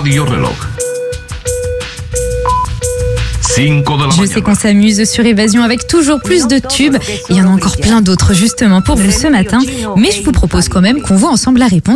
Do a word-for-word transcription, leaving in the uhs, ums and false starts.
Radio Reloj. Je sais qu'on s'amuse sur Évasion avec toujours plus de tubes. Il y en a encore plein d'autres justement pour vous ce matin. Mais je vous propose quand même qu'on voit ensemble la réponse